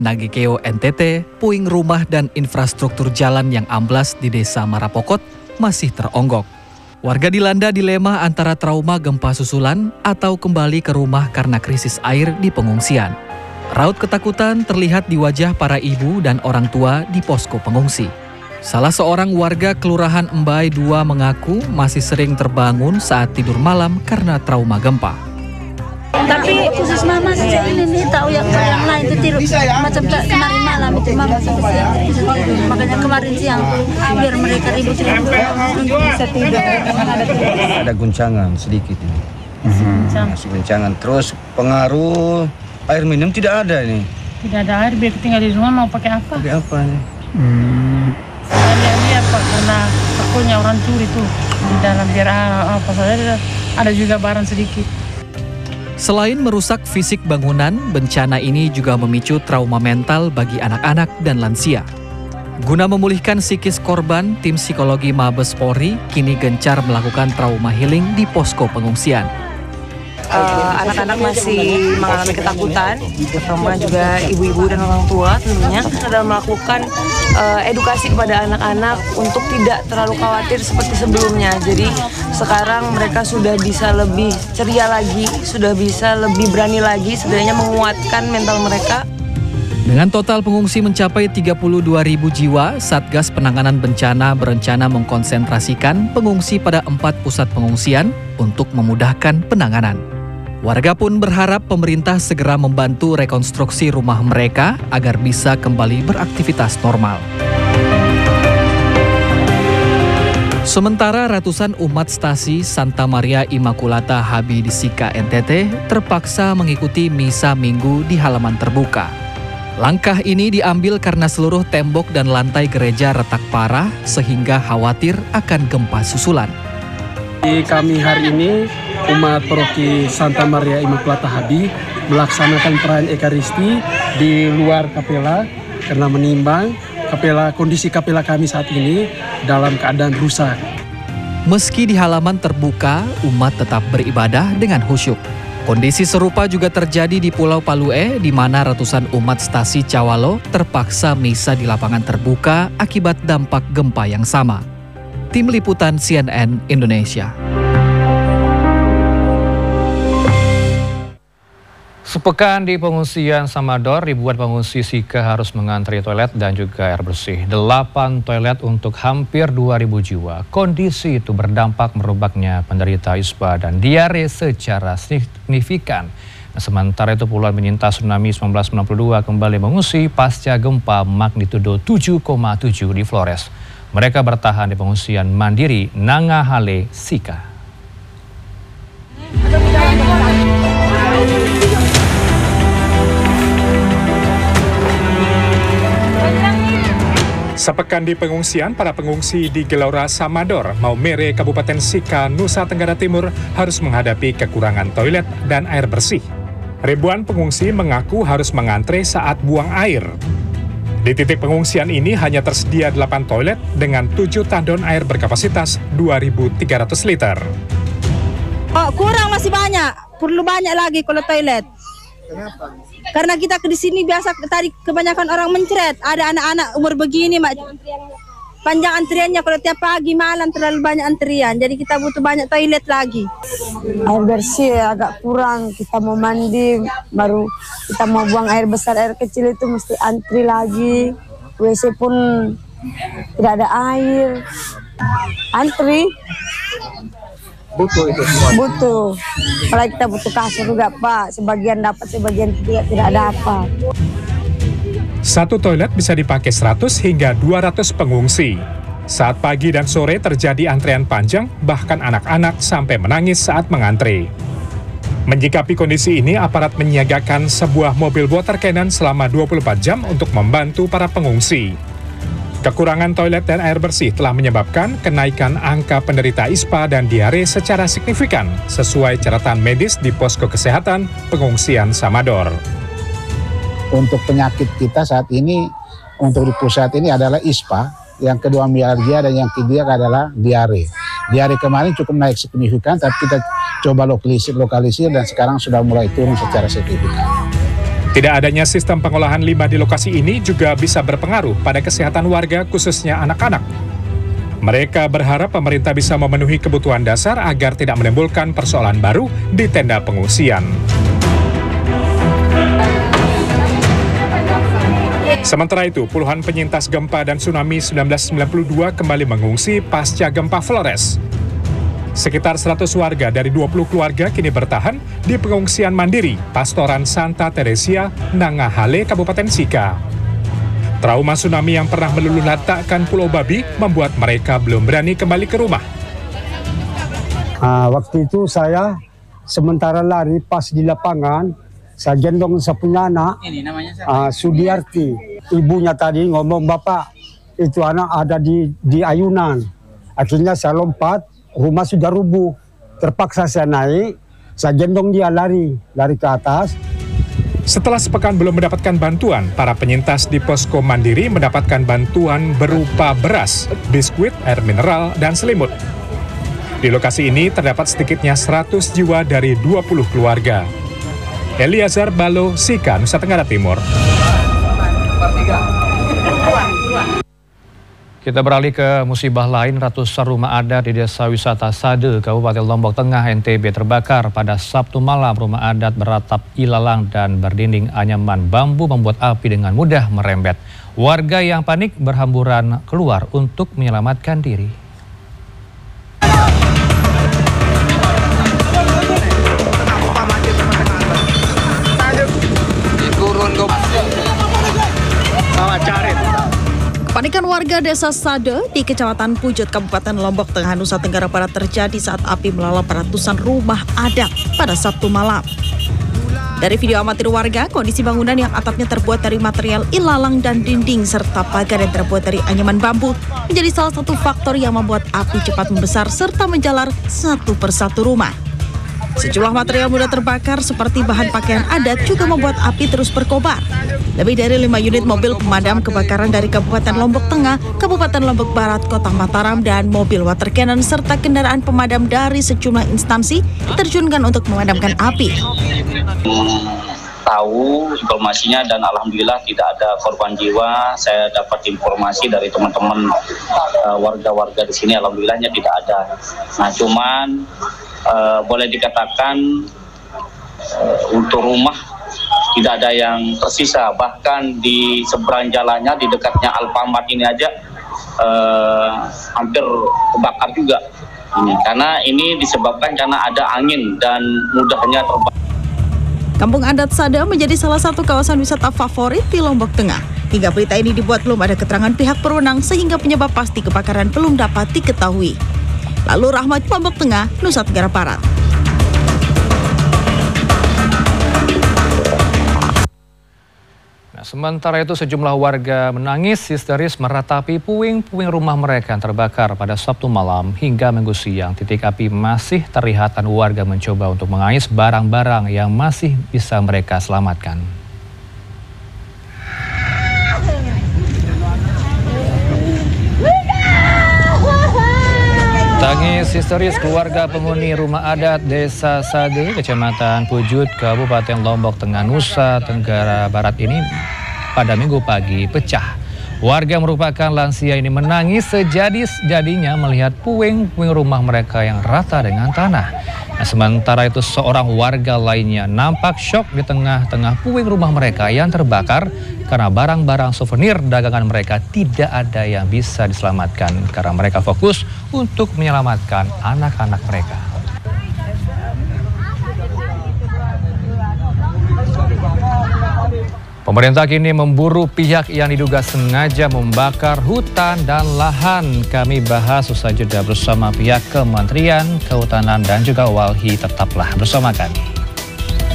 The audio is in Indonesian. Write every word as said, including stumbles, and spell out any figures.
Nagekeo N T T, puing rumah dan infrastruktur jalan yang amblas di Desa Marapokot masih teronggok. Warga dilanda dilema antara trauma gempa susulan atau kembali ke rumah karena krisis air di pengungsian. Raut ketakutan terlihat di wajah para ibu dan orang tua di posko pengungsi. Salah seorang warga Kelurahan Embai dua mengaku masih sering terbangun saat tidur malam karena trauma gempa. Tapi khusus mama saja ini nih tahu yang yang lain itu tidur macam kemarin malam itu mama sampai siang bisa tidur, makanya kemarin siang biar mereka ribut ribut bisa tidur. Ada guncangan sedikit ini, masih guncangan. Terus pengaruh air minum tidak ada ini. Tidak ada air, biar tinggal di rumah mau pakai apa? Pakai apa nih? Hmm. Saya lihat Pak, karena takutnya orang curi tuh di dalam biar apa saja ada juga barang sedikit. Selain merusak fisik bangunan, bencana ini juga memicu trauma mental bagi anak-anak dan lansia. Guna memulihkan psikis korban, tim psikologi Mabes Polri kini gencar melakukan trauma healing di posko pengungsian. Uh, anak-anak masih mengalami ketakutan, terutama juga ibu-ibu dan orang tua tentunya, dalam melakukan uh, edukasi kepada anak-anak untuk tidak terlalu khawatir seperti sebelumnya. Jadi sekarang mereka sudah bisa lebih ceria lagi, sudah bisa lebih berani lagi, setidaknya menguatkan mental mereka. Dengan total pengungsi mencapai tiga puluh dua ribu jiwa, Satgas Penanganan Bencana berencana mengkonsentrasikan pengungsi pada empat pusat pengungsian untuk memudahkan penanganan. Warga pun berharap pemerintah segera membantu rekonstruksi rumah mereka agar bisa kembali beraktivitas normal. Sementara ratusan umat stasi Santa Maria Immaculata Habi di Sika N T T terpaksa mengikuti misa minggu di halaman terbuka. Langkah ini diambil karena seluruh tembok dan lantai gereja retak parah sehingga khawatir akan gempa susulan. Di kami hari ini, umat paroki Santa Maria Immaculata Habi melaksanakan perayaan Ekaristi di luar kapela karena menimbang kapela kondisi kapela kami saat ini dalam keadaan rusak. Meski di halaman terbuka, umat tetap beribadah dengan khusyuk. Kondisi serupa juga terjadi di Pulau Palue, di mana ratusan umat stasi Cawalo terpaksa misa di lapangan terbuka akibat dampak gempa yang sama. Tim Liputan C N N Indonesia. Sepekan di pengungsian Samador, ribuan pengungsi Sika harus mengantri toilet dan juga air bersih. Delapan toilet untuk hampir dua ribu jiwa. Kondisi itu berdampak merubaknya penderita ispa dan diare secara signifikan. Nah, sementara itu puluhan penyintas tsunami seribu sembilan ratus sembilan puluh dua kembali mengungsi pasca gempa magnitudo tujuh koma tujuh di Flores. Mereka bertahan di pengungsian mandiri Nangahale, Sika. Sepekan di pengungsian, para pengungsi di Gelora Samador, Maumere, Kabupaten Sika, Nusa Tenggara Timur harus menghadapi kekurangan toilet dan air bersih. Ribuan pengungsi mengaku harus mengantre saat buang air. Di titik pengungsian ini hanya tersedia delapan toilet dengan tujuh tandon air berkapasitas dua ribu tiga ratus liter. Oh, kurang masih banyak, perlu banyak lagi kalau toilet. Kenapa? Karena kita di sini biasa tadi kebanyakan orang mencret, ada anak-anak umur begini, mak. Panjang antriannya kalau tiap pagi malam terlalu banyak antrian, jadi kita butuh banyak toilet lagi. Air bersih agak kurang, kita mau mandi baru kita mau buang air besar, air kecil itu mesti antri lagi. W C pun tidak ada air, antri. Butuh itu semua? Butuh, apalagi kita butuh kasur juga Pak, sebagian dapat, sebagian tidak, tidak dapat. Satu toilet bisa dipakai seratus hingga dua ratus pengungsi. Saat pagi dan sore terjadi antrean panjang, bahkan anak-anak sampai menangis saat mengantre. Menyikapi kondisi ini, aparat menyiagakan sebuah mobil water cannon selama dua puluh empat jam untuk membantu para pengungsi. Kekurangan toilet dan air bersih telah menyebabkan kenaikan angka penderita ispa dan diare secara signifikan, sesuai catatan medis di posko kesehatan pengungsian Samador. Untuk penyakit kita saat ini, untuk di pusat ini adalah ispa, yang kedua mialgia, dan yang ketiga adalah diare. Diare kemarin cukup naik signifikan, tapi kita coba lokalisir, lokalisir dan sekarang sudah mulai turun secara signifikan. Tidak adanya sistem pengolahan limbah di lokasi ini juga bisa berpengaruh pada kesehatan warga, khususnya anak-anak. Mereka berharap pemerintah bisa memenuhi kebutuhan dasar agar tidak menimbulkan persoalan baru di tenda pengungsian. Sementara itu, puluhan penyintas gempa dan tsunami seribu sembilan ratus sembilan puluh dua kembali mengungsi pasca gempa Flores. Sekitar seratus warga dari dua puluh keluarga kini bertahan di pengungsian mandiri Pastoran Santa Teresia, Nangahale, Kabupaten Sika. Trauma tsunami yang pernah meluluh lantakkan Pulau Babi membuat mereka belum berani kembali ke rumah. Nah, waktu itu saya sementara lari pas di lapangan, saya gendong saya punya anak, uh, Sudiarti. Ibunya tadi ngomong, "Bapak, itu anak ada di, di ayunan." Akhirnya saya lompat, rumah sudah rubuh. Terpaksa saya naik, saya gendong dia lari, lari ke atas. Setelah sepekan belum mendapatkan bantuan, para penyintas di posko mandiri mendapatkan bantuan berupa beras, biskuit, air mineral, dan selimut. Di lokasi ini terdapat sedikitnya seratus jiwa dari dua puluh keluarga. Eliazar Balo, Sika, Nusa Tenggara Timur. Kita beralih ke musibah lain. Ratusan rumah adat di Desa Wisata Sade, Kabupaten Lombok Tengah, N T B terbakar pada Sabtu malam. Rumah adat beratap ilalang dan berdinding anyaman bambu membuat api dengan mudah merembet. Warga yang panik berhamburan keluar untuk menyelamatkan diri. Kepanikan warga Desa Sade di Kecamatan Pujut, Kabupaten Lombok Tengah, Nusa Tenggara Barat terjadi saat api melalap ratusan rumah adat pada Sabtu malam. Dari video amatir warga, kondisi bangunan yang atapnya terbuat dari material ilalang dan dinding serta pagar yang terbuat dari anyaman bambu menjadi salah satu faktor yang membuat api cepat membesar serta menjalar satu persatu rumah. Sejumlah material mudah terbakar seperti bahan pakaian adat juga membuat api terus berkobar. Lebih dari lima unit mobil pemadam kebakaran dari Kabupaten Lombok Tengah, Kabupaten Lombok Barat, Kota Mataram, dan mobil water cannon serta kendaraan pemadam dari sejumlah instansi diterjunkan untuk memadamkan api. Tahu informasinya dan alhamdulillah tidak ada korban jiwa. Saya dapat informasi dari teman-teman uh, warga-warga di sini, alhamdulillahnya tidak ada. Nah, cuman uh, boleh dikatakan uh, untuk rumah tidak ada yang tersisa. Bahkan di seberang jalannya di dekatnya Alfamart ini aja uh, hampir kebakar juga. Ini karena ini disebabkan karena ada angin dan mudahnya terbakar. Kampung Adat Sade menjadi salah satu kawasan wisata favorit di Lombok Tengah. Hingga berita ini dibuat belum ada keterangan pihak berwenang sehingga penyebab pasti kebakaran belum dapat diketahui. Lalu Rahmat, Lombok Tengah, Nusa Tenggara Barat. Nah, sementara itu sejumlah warga menangis histeris meratapi puing-puing rumah mereka yang terbakar pada Sabtu malam hingga Minggu siang. Titik api masih terlihat dan warga mencoba untuk mengais barang-barang yang masih bisa mereka selamatkan. Tangis histeris keluarga penghuni rumah adat Desa Sade, Kecamatan Pujut, Kabupaten Lombok Tengah, Nusa Tenggara Barat ini pada Minggu pagi pecah. Warga merupakan lansia ini menangis sejadi-jadinya melihat puing-puing rumah mereka yang rata dengan tanah. Nah, sementara itu seorang warga lainnya nampak syok di tengah-tengah puing rumah mereka yang terbakar karena barang-barang souvenir dagangan mereka tidak ada yang bisa diselamatkan karena mereka fokus untuk menyelamatkan anak-anak mereka. Pemerintah kini memburu pihak yang diduga sengaja membakar hutan dan lahan. Kami bahas usai jeda bersama pihak Kementerian Kehutanan dan juga Walhi. Tetaplah bersama kami.